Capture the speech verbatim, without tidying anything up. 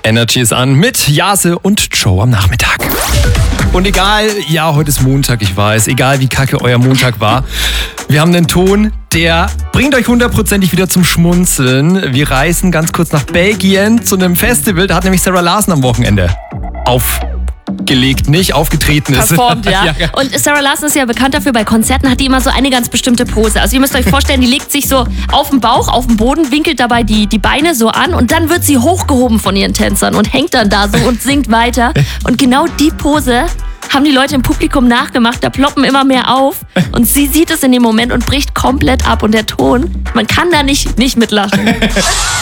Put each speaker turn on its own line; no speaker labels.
Energy ist an mit Jase und Joe am Nachmittag. Und egal, ja, heute ist Montag, ich weiß, egal wie kacke euer Montag war, wir haben einen Ton, der bringt euch hundertprozentig wieder zum Schmunzeln. Wir reisen ganz kurz nach Belgien zu einem Festival, da hat nämlich Sarah Larsen am Wochenende aufgelegt, nicht aufgetreten ist.
Performt, ja. ja. Und Sarah Larsen ist ja bekannt dafür, bei Konzerten hat die immer so eine ganz bestimmte Pose. Also ihr müsst euch vorstellen, die legt sich so auf den Bauch, auf den Boden, winkelt dabei die, die Beine so an und dann wird sie hochgehoben von ihren Tänzern und hängt dann da so und singt weiter. Und genau die Pose haben die Leute im Publikum nachgemacht, da ploppen immer mehr auf und sie sieht es in dem Moment und bricht komplett ab und der Ton, man kann da nicht, nicht mitlachen.